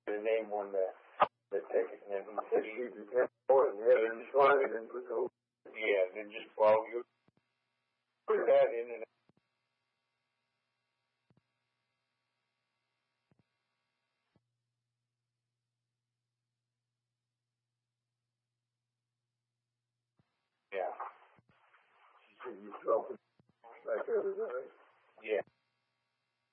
the name on the ticket, and he said leave the 10 more in there and slide it and put the whole. Yeah, then just you put that in and. Yeah. She said you drop it back out of that. Yeah.